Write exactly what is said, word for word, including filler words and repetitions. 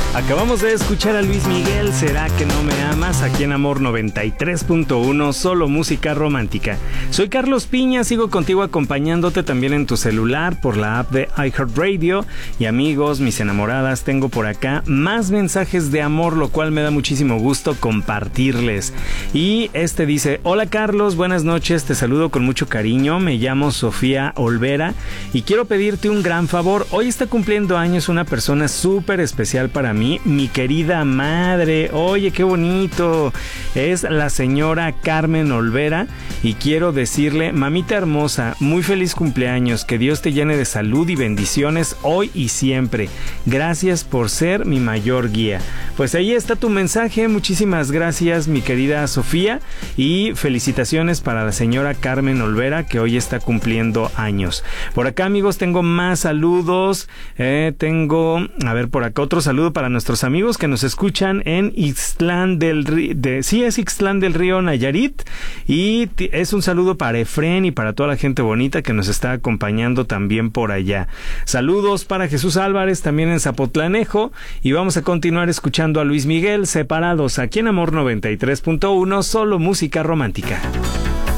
Acabamos de escuchar a Luis Miguel, ¿Será que no me amas? Aquí en Amor noventa y tres punto uno, solo música romántica. Soy Carlos Piña, sigo contigo acompañándote también en tu celular por la app de iHeartRadio. Y amigos, mis enamoradas, tengo por acá más mensajes de amor, lo cual me da muchísimo gusto compartirles. Y este dice: hola Carlos, buenas noches, te saludo con mucho cariño, me llamo Sofía Olvera y quiero pedirte un gran favor. Hoy está cumpliendo años una persona súper especial para mí, mi querida madre. Oye, qué bonito. Es la señora Carmen Olvera y quiero decirle: mamita hermosa, muy feliz cumpleaños, que Dios te llene de salud y bendiciones hoy y siempre. Gracias por ser mi mayor guía. Pues ahí está tu mensaje, muchísimas gracias mi querida Sofía y felicitaciones para la señora Carmen Olvera, que hoy está cumpliendo años. Por acá, amigos, tengo más saludos. Eh, tengo, a ver, por acá otro saludo para nuestros amigos que nos escuchan en Ixtlán del Río, de, sí es Ixtlán del Río, Nayarit, y t- es un saludo para Efren y para toda la gente bonita que nos está acompañando también por allá. Saludos para Jesús Álvarez también en Zapotlanejo, y vamos a continuar escuchando a Luis Miguel, Separados, aquí en Amor noventa y tres punto uno, solo música romántica.